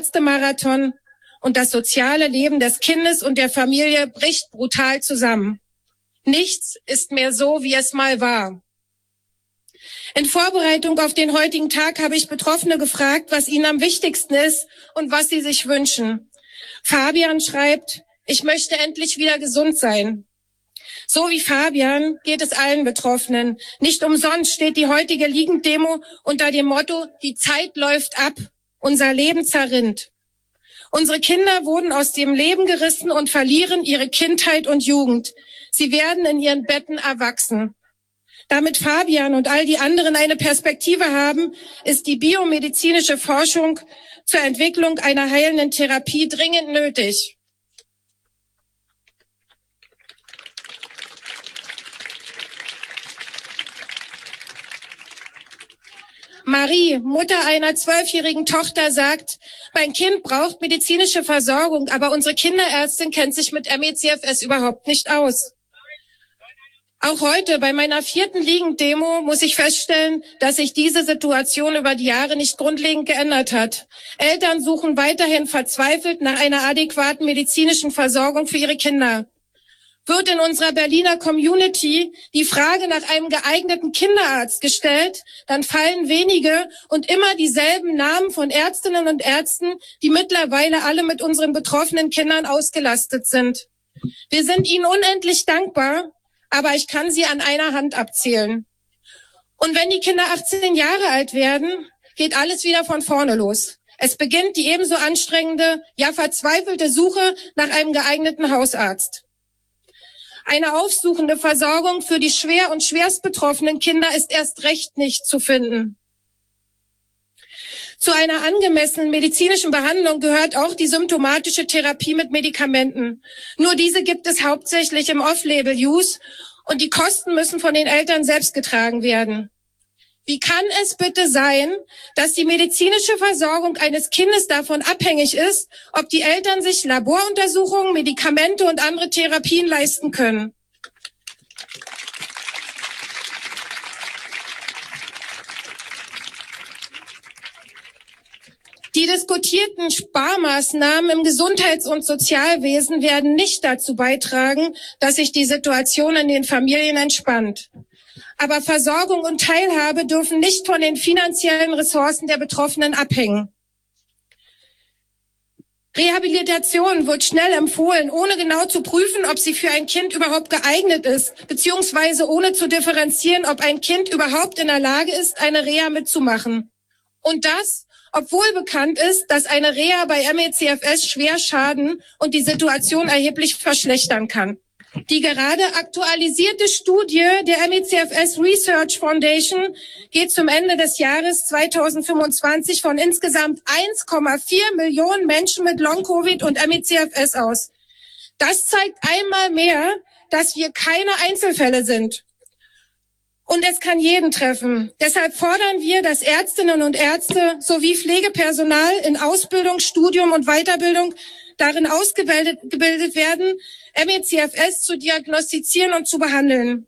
Ärztemarathon und das soziale Leben des Kindes und der Familie bricht brutal zusammen. Nichts ist mehr so, wie es mal war. In Vorbereitung auf den heutigen Tag habe ich Betroffene gefragt, was ihnen am wichtigsten ist und was sie sich wünschen. Fabian schreibt, ich möchte endlich wieder gesund sein. So wie Fabian geht es allen Betroffenen. Nicht umsonst steht die heutige Liegenddemo unter dem Motto, die Zeit läuft ab, unser Leben zerrinnt. Unsere Kinder wurden aus dem Leben gerissen und verlieren ihre Kindheit und Jugend. Sie werden in ihren Betten erwachsen. Damit Fabian und all die anderen eine Perspektive haben, ist die biomedizinische Forschung zur Entwicklung einer heilenden Therapie dringend nötig. Marie, Mutter einer 12-jährigen Tochter, sagt, mein Kind braucht medizinische Versorgung, aber unsere Kinderärztin kennt sich mit ME/CFS überhaupt nicht aus. Auch heute bei meiner 4. Liegenddemo muss ich feststellen, dass sich diese Situation über die Jahre nicht grundlegend geändert hat. Eltern suchen weiterhin verzweifelt nach einer adäquaten medizinischen Versorgung für ihre Kinder. Wird in unserer Berliner Community die Frage nach einem geeigneten Kinderarzt gestellt, dann fallen wenige und immer dieselben Namen von Ärztinnen und Ärzten, die mittlerweile alle mit unseren betroffenen Kindern ausgelastet sind. Wir sind ihnen unendlich dankbar, aber ich kann sie an einer Hand abzählen. Und wenn die Kinder 18 Jahre alt werden, geht alles wieder von vorne los. Es beginnt die ebenso anstrengende, ja verzweifelte Suche nach einem geeigneten Hausarzt. Eine aufsuchende Versorgung für die schwer und schwerst betroffenen Kinder ist erst recht nicht zu finden. Zu einer angemessenen medizinischen Behandlung gehört auch die symptomatische Therapie mit Medikamenten. Nur diese gibt es hauptsächlich im Off-Label-Use und die Kosten müssen von den Eltern selbst getragen werden. Wie kann es bitte sein, dass die medizinische Versorgung eines Kindes davon abhängig ist, ob die Eltern sich Laboruntersuchungen, Medikamente und andere Therapien leisten können? Die diskutierten Sparmaßnahmen im Gesundheits- und Sozialwesen werden nicht dazu beitragen, dass sich die Situation in den Familien entspannt. Aber Versorgung und Teilhabe dürfen nicht von den finanziellen Ressourcen der Betroffenen abhängen. Rehabilitation wird schnell empfohlen, ohne genau zu prüfen, ob sie für ein Kind überhaupt geeignet ist, beziehungsweise ohne zu differenzieren, ob ein Kind überhaupt in der Lage ist, eine Reha mitzumachen. Und das, obwohl bekannt ist, dass eine Reha bei ME/CFS schwer schaden und die Situation erheblich verschlechtern kann. Die gerade aktualisierte Studie der ME/CFS Research Foundation geht zum Ende des Jahres 2025 von insgesamt 1,4 Millionen Menschen mit Long-Covid und ME/CFS aus. Das zeigt einmal mehr, dass wir keine Einzelfälle sind. Und es kann jeden treffen. Deshalb fordern wir, dass Ärztinnen und Ärzte sowie Pflegepersonal in Ausbildung, Studium und Weiterbildung darin ausgebildet werden, ME/CFS zu diagnostizieren und zu behandeln.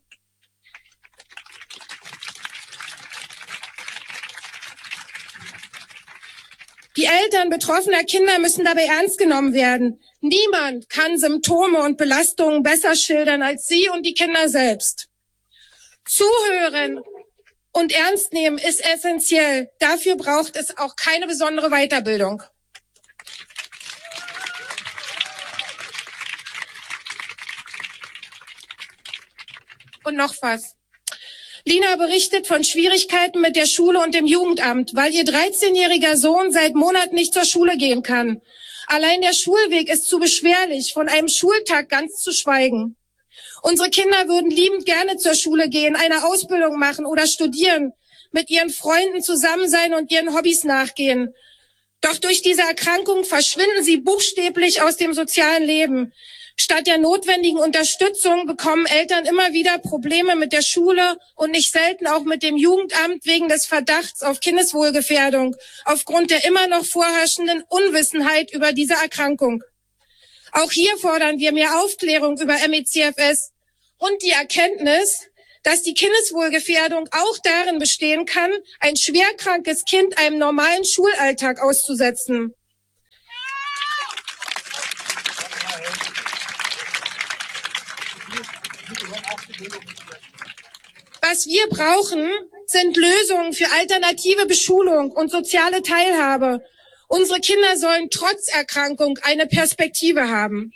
Die Eltern betroffener Kinder müssen dabei ernst genommen werden. Niemand kann Symptome und Belastungen besser schildern als Sie und die Kinder selbst. Zuhören und ernst nehmen ist essentiell. Dafür braucht es auch keine besondere Weiterbildung. Und noch was. Lina berichtet von Schwierigkeiten mit der Schule und dem Jugendamt, weil ihr 13-jähriger Sohn seit Monaten nicht zur Schule gehen kann. Allein der Schulweg ist zu beschwerlich, von einem Schultag ganz zu schweigen. Unsere Kinder würden liebend gerne zur Schule gehen, eine Ausbildung machen oder studieren, mit ihren Freunden zusammen sein und ihren Hobbys nachgehen. Doch durch diese Erkrankung verschwinden sie buchstäblich aus dem sozialen Leben. Statt der notwendigen Unterstützung bekommen Eltern immer wieder Probleme mit der Schule und nicht selten auch mit dem Jugendamt wegen des Verdachts auf Kindeswohlgefährdung, aufgrund der immer noch vorherrschenden Unwissenheit über diese Erkrankung. Auch hier fordern wir mehr Aufklärung über ME/CFS und die Erkenntnis, dass die Kindeswohlgefährdung auch darin bestehen kann, ein schwerkrankes Kind einem normalen Schulalltag auszusetzen. Was wir brauchen, sind Lösungen für alternative Beschulung und soziale Teilhabe. Unsere Kinder sollen trotz Erkrankung eine Perspektive haben.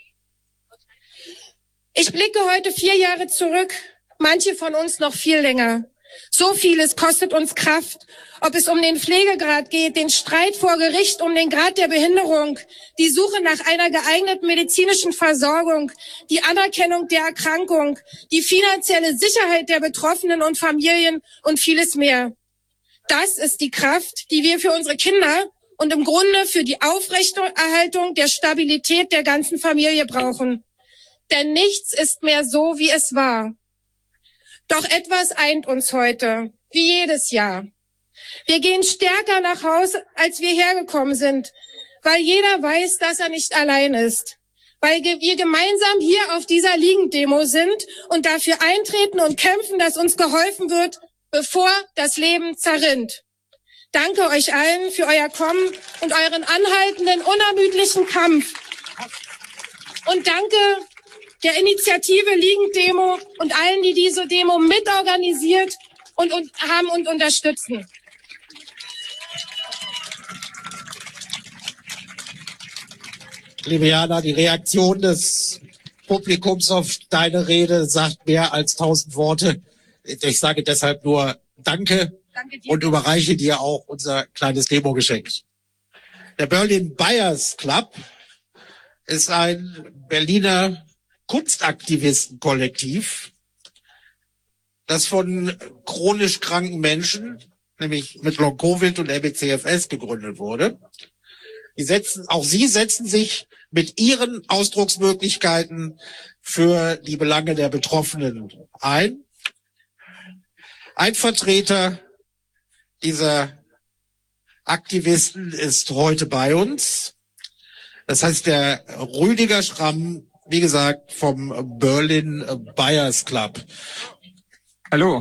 Ich blicke heute 4 Jahre zurück, manche von uns noch viel länger. So vieles kostet uns Kraft, ob es um den Pflegegrad geht, den Streit vor Gericht um den Grad der Behinderung, die Suche nach einer geeigneten medizinischen Versorgung, die Anerkennung der Erkrankung, die finanzielle Sicherheit der Betroffenen und Familien und vieles mehr. Das ist die Kraft, die wir für unsere Kinder und im Grunde für die Aufrechterhaltung der Stabilität der ganzen Familie brauchen. Denn nichts ist mehr so, wie es war. Doch etwas eint uns heute, wie jedes Jahr. Wir gehen stärker nach Hause, als wir hergekommen sind, weil jeder weiß, dass er nicht allein ist. Weil wir gemeinsam hier auf dieser Liegendemo sind und dafür eintreten und kämpfen, dass uns geholfen wird, bevor das Leben zerrinnt. Danke euch allen für euer Kommen und euren anhaltenden, unermüdlichen Kampf. Und danke der Initiative Liegendemo und allen, die diese Demo mitorganisiert und haben und unterstützen. Liebe Jana, die Reaktion des Publikums auf deine Rede sagt mehr als 1000 Worte. Ich sage deshalb nur Danke und überreiche dir auch unser kleines Demo-Geschenk. Der Berlin Buyers Club ist ein Berliner Kunstaktivistenkollektiv, das von chronisch kranken Menschen, nämlich mit Long-Covid und ME/CFS, gegründet wurde. Auch sie setzen sich mit ihren Ausdrucksmöglichkeiten für die Belange der Betroffenen ein. Ein Vertreter dieser Aktivisten ist heute bei uns. Das heißt, der Rüdiger Schramm, wie gesagt, vom Berlin Buyers Club. Hallo.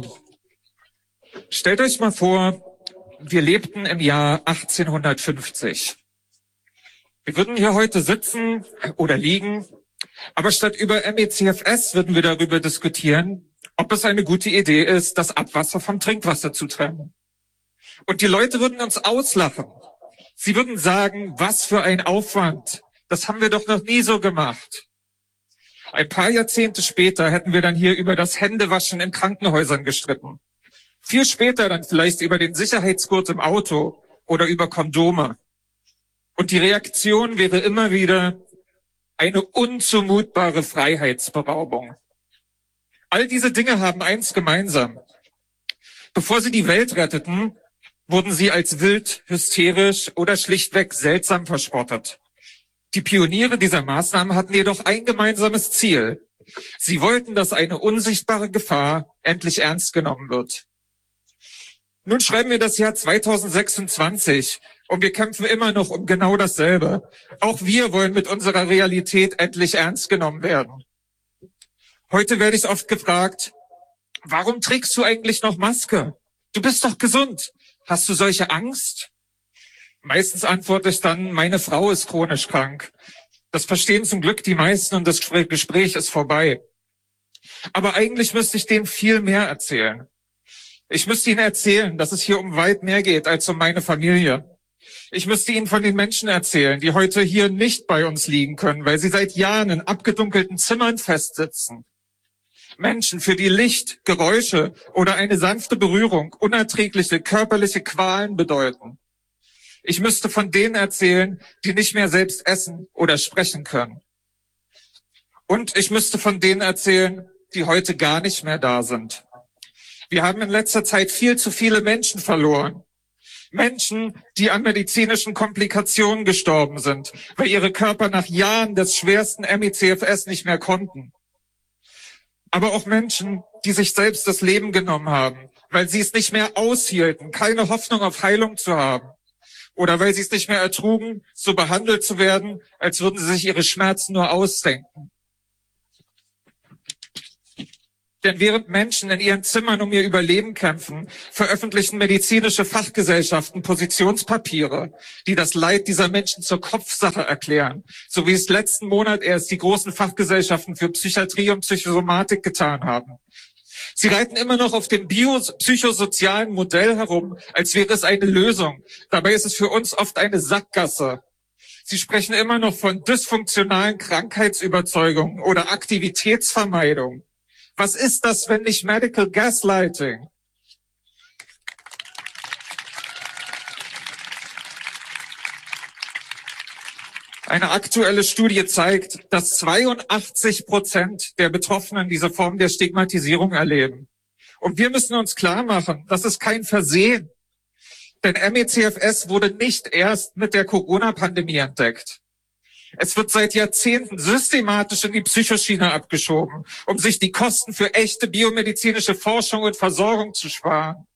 Stellt euch mal vor, wir lebten im Jahr 1850. Wir würden hier heute sitzen oder liegen, aber statt über ME/CFS würden wir darüber diskutieren, ob es eine gute Idee ist, das Abwasser vom Trinkwasser zu trennen. Und die Leute würden uns auslachen. Sie würden sagen, was für ein Aufwand. Das haben wir doch noch nie so gemacht. Ein paar Jahrzehnte später hätten wir dann hier über das Händewaschen in Krankenhäusern gestritten. Viel später dann vielleicht über den Sicherheitsgurt im Auto oder über Kondome. Und die Reaktion wäre immer wieder eine unzumutbare Freiheitsberaubung. All diese Dinge haben eins gemeinsam. Bevor sie die Welt retteten, wurden sie als wild, hysterisch oder schlichtweg seltsam verspottet. Die Pioniere dieser Maßnahmen hatten jedoch ein gemeinsames Ziel. Sie wollten, dass eine unsichtbare Gefahr endlich ernst genommen wird. Nun schreiben wir das Jahr 2026 und wir kämpfen immer noch um genau dasselbe. Auch wir wollen mit unserer Realität endlich ernst genommen werden. Heute werde ich oft gefragt, warum trägst du eigentlich noch Maske? Du bist doch gesund. Hast du solche Angst? Meistens antworte ich dann, meine Frau ist chronisch krank. Das verstehen zum Glück die meisten und das Gespräch ist vorbei. Aber eigentlich müsste ich denen viel mehr erzählen. Ich müsste ihnen erzählen, dass es hier um weit mehr geht als um meine Familie. Ich müsste ihnen von den Menschen erzählen, die heute hier nicht bei uns liegen können, weil sie seit Jahren in abgedunkelten Zimmern festsitzen. Menschen, für die Licht, Geräusche oder eine sanfte Berührung unerträgliche körperliche Qualen bedeuten. Ich müsste von denen erzählen, die nicht mehr selbst essen oder sprechen können. Und ich müsste von denen erzählen, die heute gar nicht mehr da sind. Wir haben in letzter Zeit viel zu viele Menschen verloren. Menschen, die an medizinischen Komplikationen gestorben sind, weil ihre Körper nach Jahren des schwersten ME/CFS nicht mehr konnten. Aber auch Menschen, die sich selbst das Leben genommen haben, weil sie es nicht mehr aushielten, keine Hoffnung auf Heilung zu haben. Oder weil sie es nicht mehr ertrugen, so behandelt zu werden, als würden sie sich ihre Schmerzen nur ausdenken. Denn während Menschen in ihren Zimmern um ihr Überleben kämpfen, veröffentlichen medizinische Fachgesellschaften Positionspapiere, die das Leid dieser Menschen zur Kopfsache erklären, so wie es letzten Monat erst die großen Fachgesellschaften für Psychiatrie und Psychosomatik getan haben. Sie reiten immer noch auf dem psychosozialen Modell herum, als wäre es eine Lösung. Dabei ist es für uns oft eine Sackgasse. Sie sprechen immer noch von dysfunktionalen Krankheitsüberzeugungen oder Aktivitätsvermeidung. Was ist das, wenn nicht Medical Gaslighting? Eine aktuelle Studie zeigt, dass 82% der Betroffenen diese Form der Stigmatisierung erleben. Und wir müssen uns klar machen, das ist kein Versehen. Denn ME/CFS wurde nicht erst mit der Corona-Pandemie entdeckt. Es wird seit Jahrzehnten systematisch in die Psychoschiene abgeschoben, um sich die Kosten für echte biomedizinische Forschung und Versorgung zu sparen.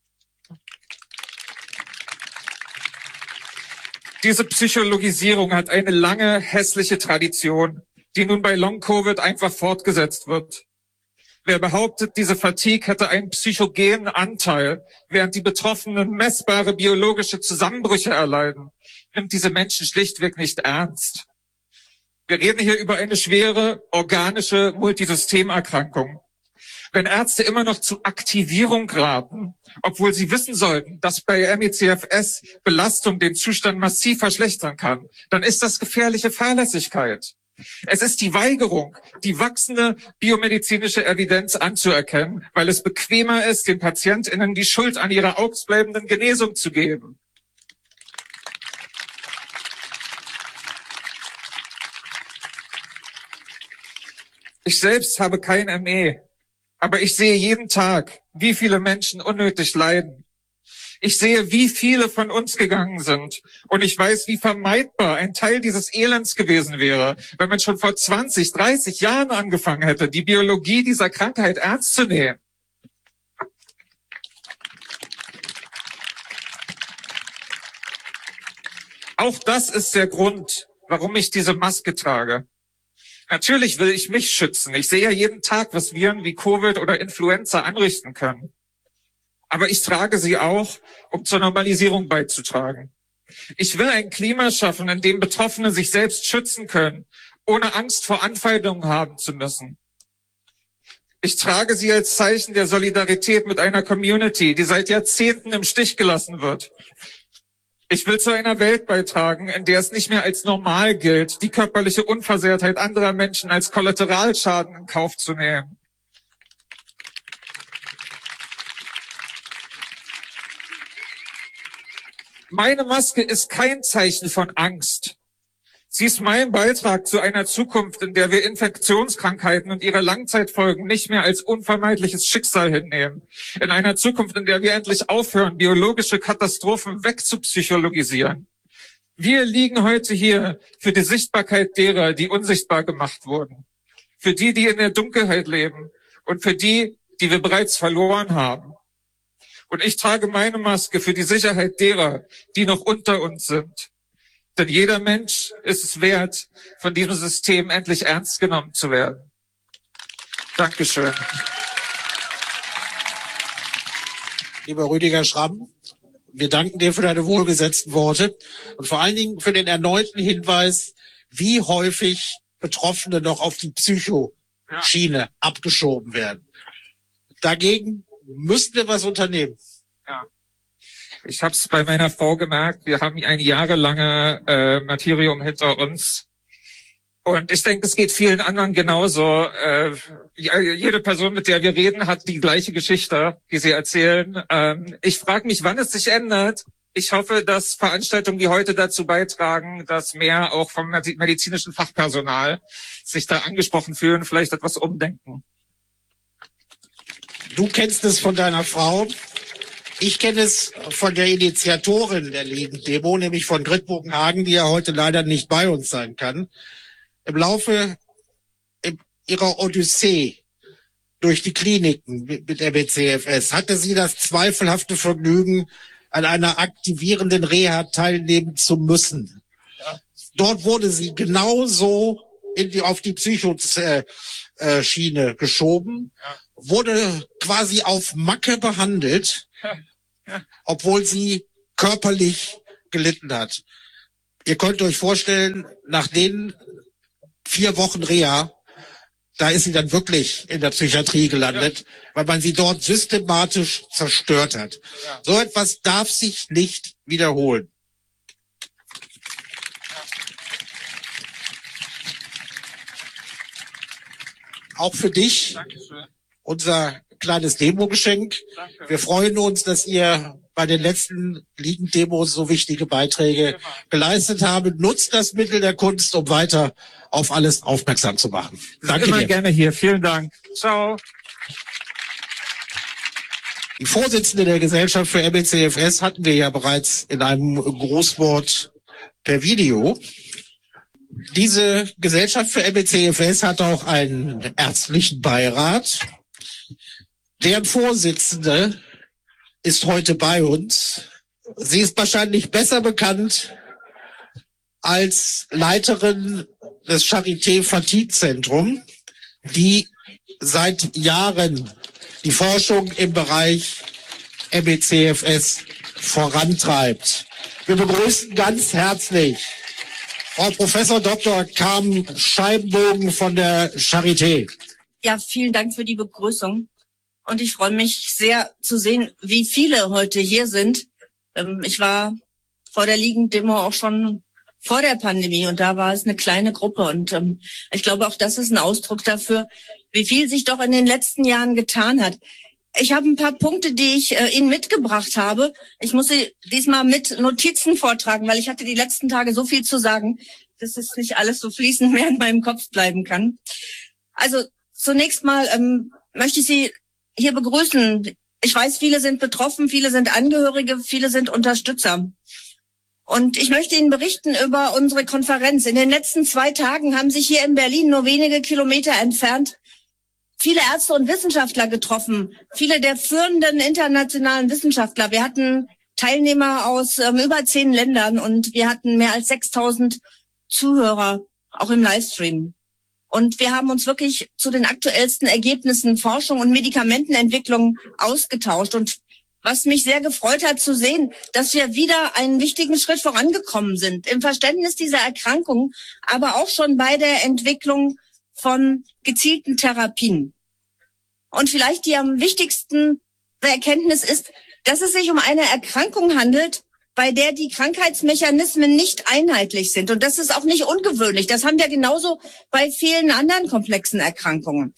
Diese Psychologisierung hat eine lange, hässliche Tradition, die nun bei Long-Covid einfach fortgesetzt wird. Wer behauptet, diese Fatigue hätte einen psychogenen Anteil, während die Betroffenen messbare biologische Zusammenbrüche erleiden, nimmt diese Menschen schlichtweg nicht ernst. Wir reden hier über eine schwere, organische Multisystemerkrankung. Wenn Ärzte immer noch zu Aktivierung raten, obwohl sie wissen sollten, dass bei ME/CFS Belastung den Zustand massiv verschlechtern kann, dann ist das gefährliche Fahrlässigkeit. Es ist die Weigerung, die wachsende biomedizinische Evidenz anzuerkennen, weil es bequemer ist, den PatientInnen die Schuld an ihrer ausbleibenden Genesung zu geben. Ich selbst habe kein ME, aber ich sehe jeden Tag, wie viele Menschen unnötig leiden. Ich sehe, wie viele von uns gegangen sind. Und ich weiß, wie vermeidbar ein Teil dieses Elends gewesen wäre, wenn man schon vor 20, 30 Jahren angefangen hätte, die Biologie dieser Krankheit ernst zu nehmen. Auch das ist der Grund, warum ich diese Maske trage. Natürlich will ich mich schützen. Ich sehe ja jeden Tag, was Viren wie Covid oder Influenza anrichten können. Aber ich trage sie auch, um zur Normalisierung beizutragen. Ich will ein Klima schaffen, in dem Betroffene sich selbst schützen können, ohne Angst vor Anfeindungen haben zu müssen. Ich trage sie als Zeichen der Solidarität mit einer Community, die seit Jahrzehnten im Stich gelassen wird. Ich will zu einer Welt beitragen, in der es nicht mehr als normal gilt, die körperliche Unversehrtheit anderer Menschen als Kollateralschaden in Kauf zu nehmen. Meine Maske ist kein Zeichen von Angst. Sie ist mein Beitrag zu einer Zukunft, in der wir Infektionskrankheiten und ihre Langzeitfolgen nicht mehr als unvermeidliches Schicksal hinnehmen. In einer Zukunft, in der wir endlich aufhören, biologische Katastrophen wegzupsychologisieren. Wir liegen heute hier für die Sichtbarkeit derer, die unsichtbar gemacht wurden. Für die, die in der Dunkelheit leben und für die, die wir bereits verloren haben. Und ich trage meine Maske für die Sicherheit derer, die noch unter uns sind. Denn jeder Mensch ist es wert, von diesem System endlich ernst genommen zu werden. Dankeschön. Lieber Rüdiger Schramm, wir danken dir für deine wohlgesetzten Worte und vor allen Dingen für den erneuten Hinweis, wie häufig Betroffene noch auf die Psychoschiene abgeschoben werden. Dagegen müssten wir was unternehmen. Ja. Ich habe es bei meiner Frau gemerkt, wir haben ein jahrelange Martyrium hinter uns. Und ich denke, es geht vielen anderen genauso. Jede Person, mit der wir reden, hat die gleiche Geschichte, die sie erzählen. Ich frage mich, wann es sich ändert. Ich hoffe, dass Veranstaltungen wie heute dazu beitragen, dass mehr auch vom medizinischen Fachpersonal sich da angesprochen fühlen, vielleicht etwas umdenken. Du kennst es von deiner Frau. Ich kenne es von der Initiatorin der Demo, nämlich von Grit Bogenhagen, die ja heute leider nicht bei uns sein kann. Im Laufe ihrer Odyssee durch die Kliniken mit ME/CFS hatte sie das zweifelhafte Vergnügen, an einer aktivierenden Reha teilnehmen zu müssen. Dort wurde sie genauso auf die Psychoschiene geschoben. wurde quasi auf Macke behandelt, obwohl sie körperlich gelitten hat. Ihr könnt euch vorstellen, nach den 4 Wochen Reha, da ist sie dann wirklich in der Psychiatrie gelandet, weil man sie dort systematisch zerstört hat. So etwas darf sich nicht wiederholen. Auch für dich unser kleines Demo-Geschenk. Wir freuen uns, dass ihr bei den letzten Ligendemos so wichtige Beiträge geleistet habt. Nutzt das Mittel der Kunst, um weiter auf alles aufmerksam zu machen. Danke Immer dir. gerne hier. Vielen Dank. Ciao. Die Vorsitzende der Gesellschaft für ME/CFS hatten wir ja bereits in einem Grußwort per Video. Diese Gesellschaft für ME/CFS hat auch einen ärztlichen Beirat. Deren Vorsitzende ist heute bei uns. Sie ist wahrscheinlich besser bekannt als Leiterin des Charité-Fatigue-Zentrum, die seit Jahren die Forschung im Bereich ME/CFS vorantreibt. Wir begrüßen ganz herzlich Frau Professor Dr. Carmen Scheibenbogen von der Charité. Ja, vielen Dank für die Begrüßung. Und ich freue mich sehr zu sehen, wie viele heute hier sind. Ich war vor der Ligendemo auch schon vor der Pandemie und da war es eine kleine Gruppe. Und ich glaube, auch das ist ein Ausdruck dafür, wie viel sich doch in den letzten Jahren getan hat. Ich habe ein paar Punkte, die ich Ihnen mitgebracht habe. Ich muss sie diesmal mit Notizen vortragen, weil ich hatte die letzten Tage so viel zu sagen, dass es nicht alles so fließend mehr in meinem Kopf bleiben kann. Also zunächst mal möchte ich Sie hier begrüßen. Ich weiß, viele sind betroffen, viele sind Angehörige, viele sind Unterstützer. Und ich möchte Ihnen berichten über unsere Konferenz. In den letzten 2 Tagen haben sich hier in Berlin, nur wenige Kilometer entfernt, viele Ärzte und Wissenschaftler getroffen. Viele der führenden internationalen Wissenschaftler. Wir hatten Teilnehmer aus über 10 Ländern und wir hatten mehr als 6.000 Zuhörer, auch im Livestream. Und wir haben uns wirklich zu den aktuellsten Ergebnissen Forschung und Medikamentenentwicklung ausgetauscht. Und was mich sehr gefreut hat zu sehen, dass wir wieder einen wichtigen Schritt vorangekommen sind im Verständnis dieser Erkrankung, aber auch schon bei der Entwicklung von gezielten Therapien. Und vielleicht die am wichtigsten Erkenntnis ist, dass es sich um eine Erkrankung handelt, bei der die Krankheitsmechanismen nicht einheitlich sind. Und das ist auch nicht ungewöhnlich. Das haben wir genauso bei vielen anderen komplexen Erkrankungen.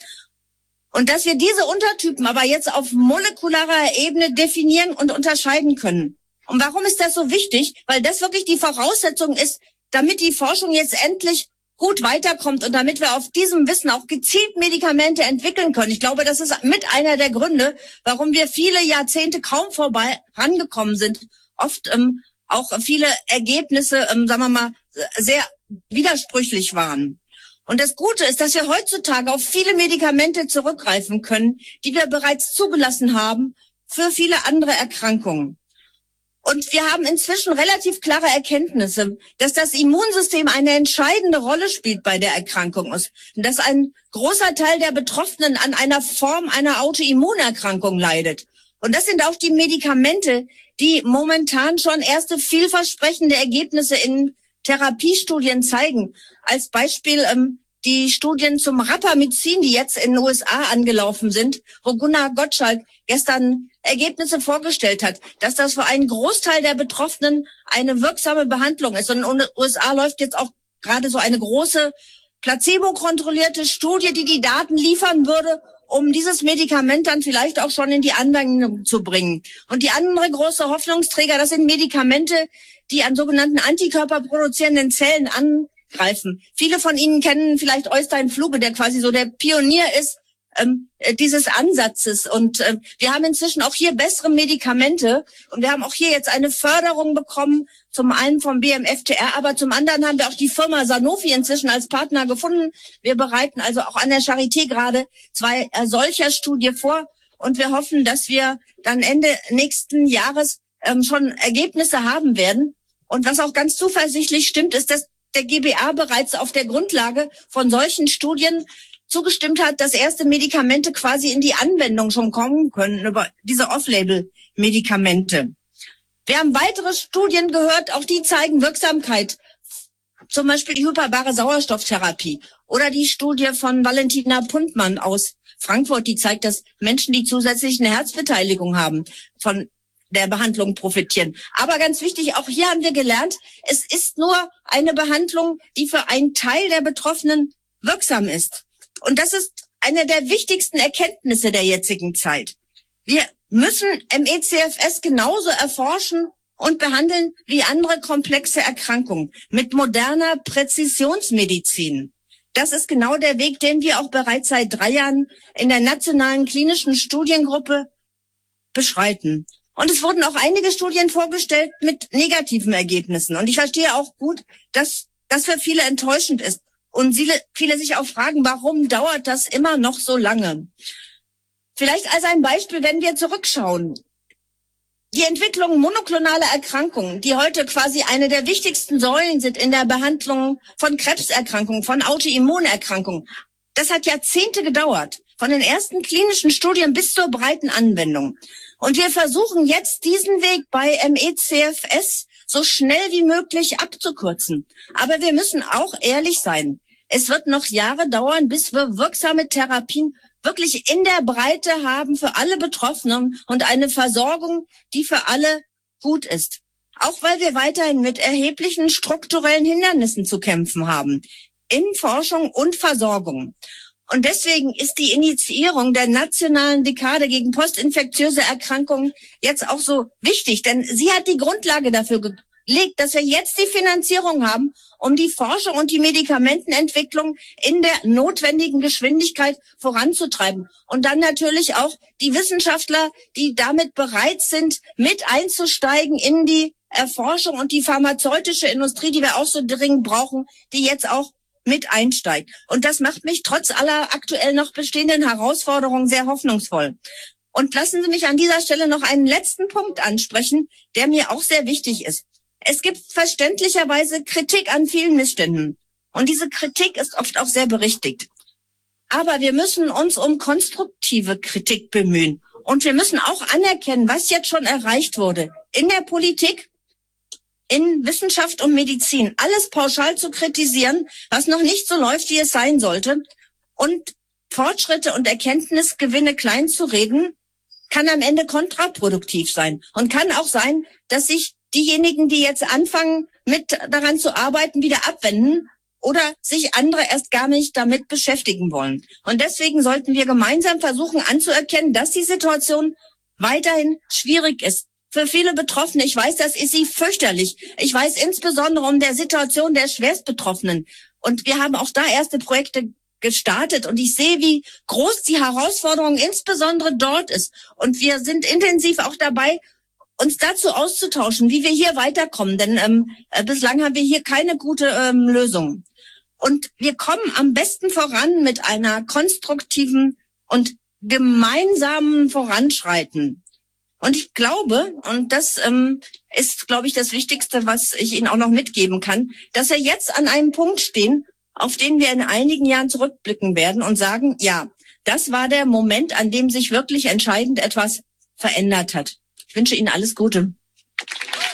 Und dass wir diese Untertypen aber jetzt auf molekularer Ebene definieren und unterscheiden können. Und warum ist das so wichtig? Weil das wirklich die Voraussetzung ist, damit die Forschung jetzt endlich gut weiterkommt und damit wir auf diesem Wissen auch gezielt Medikamente entwickeln können. Ich glaube, das ist mit einer der Gründe, warum wir viele Jahrzehnte kaum vorangekommen sind. Oft auch viele Ergebnisse, sagen wir mal, sehr widersprüchlich waren. Und das Gute ist, dass wir heutzutage auf viele Medikamente zurückgreifen können, die wir bereits zugelassen haben für viele andere Erkrankungen. Und wir haben inzwischen relativ klare Erkenntnisse, dass das Immunsystem eine entscheidende Rolle spielt bei der Erkrankung und dass ein großer Teil der Betroffenen an einer Form einer Autoimmunerkrankung leidet. Und das sind auch die Medikamente, die momentan schon erste vielversprechende Ergebnisse in Therapiestudien zeigen. Als Beispiel die Studien zum Rapamycin, die jetzt in den USA angelaufen sind, wo Gunnar Gottschalk gestern Ergebnisse vorgestellt hat, dass das für einen Großteil der Betroffenen eine wirksame Behandlung ist. Und in den USA läuft jetzt auch gerade so eine große placebo-kontrollierte Studie, die die Daten liefern würde, um dieses Medikament dann vielleicht auch schon in die Anwendung zu bringen. Und die andere große Hoffnungsträger, das sind Medikamente, die an sogenannten antikörperproduzierenden Zellen angreifen. Viele von Ihnen kennen vielleicht Øystein Fluge, der quasi so der Pionier ist dieses Ansatzes. Und wir haben inzwischen auch hier bessere Medikamente. Und wir haben auch hier jetzt eine Förderung bekommen, zum einen vom BMFTR, aber zum anderen haben wir auch die Firma Sanofi inzwischen als Partner gefunden. Wir bereiten also auch an der Charité gerade 2 solcher Studien vor. Und wir hoffen, dass wir dann Ende nächsten Jahres schon Ergebnisse haben werden. Und was auch ganz zuversichtlich stimmt, ist, dass der GBA bereits auf der Grundlage von solchen Studien zugestimmt hat, dass erste Medikamente quasi in die Anwendung schon kommen können über diese Off-Label-Medikamente. Wir haben weitere Studien gehört, auch die zeigen Wirksamkeit. Zum Beispiel die hyperbare Sauerstofftherapie oder die Studie von Valentina Puntmann aus Frankfurt, die zeigt, dass Menschen, die zusätzlich eine Herzbeteiligung haben, von der Behandlung profitieren. Aber ganz wichtig, auch hier haben wir gelernt, es ist nur eine Behandlung, die für einen Teil der Betroffenen wirksam ist. Und das ist eine der wichtigsten Erkenntnisse der jetzigen Zeit. Wir müssen ME/CFS genauso erforschen und behandeln wie andere komplexe Erkrankungen mit moderner Präzisionsmedizin. Das ist genau der Weg, den wir auch bereits seit 3 Jahren in der Nationalen Klinischen Studiengruppe beschreiten. Und es wurden auch einige Studien vorgestellt mit negativen Ergebnissen. Und ich verstehe auch gut, dass das für viele enttäuschend ist. Und viele sich auch fragen, warum dauert das immer noch so lange? Vielleicht als ein Beispiel, wenn wir zurückschauen. Die Entwicklung monoklonaler Erkrankungen, die heute quasi eine der wichtigsten Säulen sind in der Behandlung von Krebserkrankungen, von Autoimmunerkrankungen, das hat Jahrzehnte gedauert, von den ersten klinischen Studien bis zur breiten Anwendung. Und wir versuchen jetzt diesen Weg bei ME/CFS so schnell wie möglich abzukürzen. Aber wir müssen auch ehrlich sein. Es wird noch Jahre dauern, bis wir wirksame Therapien wirklich in der Breite haben für alle Betroffenen und eine Versorgung, die für alle gut ist. Auch weil wir weiterhin mit erheblichen strukturellen Hindernissen zu kämpfen haben. In Forschung und Versorgung. Und deswegen ist die Initiierung der nationalen Dekade gegen postinfektiöse Erkrankungen jetzt auch so wichtig, denn sie hat die Grundlage dafür gelegt, dass wir jetzt die Finanzierung haben, um die Forschung und die Medikamentenentwicklung in der notwendigen Geschwindigkeit voranzutreiben. Und dann natürlich auch die Wissenschaftler, die damit bereit sind, mit einzusteigen in die Erforschung und die pharmazeutische Industrie, die wir auch so dringend brauchen, die jetzt auch mit einsteigt. Und das macht mich trotz aller aktuell noch bestehenden Herausforderungen sehr hoffnungsvoll. Und lassen Sie mich an dieser Stelle noch einen letzten Punkt ansprechen, der mir auch sehr wichtig ist. Es gibt verständlicherweise Kritik an vielen Missständen. Und diese Kritik ist oft auch sehr berechtigt. Aber wir müssen uns um konstruktive Kritik bemühen. Und wir müssen auch anerkennen, was jetzt schon erreicht wurde. In der Politik, in Wissenschaft und Medizin. Alles pauschal zu kritisieren, was noch nicht so läuft, wie es sein sollte. Und Fortschritte und Erkenntnisgewinne klein zu reden, kann am Ende kontraproduktiv sein. Und kann auch sein, dass sich diejenigen, die jetzt anfangen, mit daran zu arbeiten, wieder abwenden oder sich andere erst gar nicht damit beschäftigen wollen. Und deswegen sollten wir gemeinsam versuchen anzuerkennen, dass die Situation weiterhin schwierig ist. Für viele Betroffene, ich weiß, das ist sie fürchterlich. Ich weiß insbesondere um der Situation der Schwerstbetroffenen. Und wir haben auch da erste Projekte gestartet. Und ich sehe, wie groß die Herausforderung insbesondere dort ist. Und wir sind intensiv auch dabei, uns dazu auszutauschen, wie wir hier weiterkommen. Denn bislang haben wir hier keine gute Lösung. Und wir kommen am besten voran mit einer konstruktiven und gemeinsamen Voranschreiten. Und ich glaube, und das ist, glaube ich, das Wichtigste, was ich Ihnen auch noch mitgeben kann, dass wir jetzt an einem Punkt stehen, auf den wir in einigen Jahren zurückblicken werden und sagen, ja, das war der Moment, an dem sich wirklich entscheidend etwas verändert hat. Ich wünsche Ihnen alles Gute.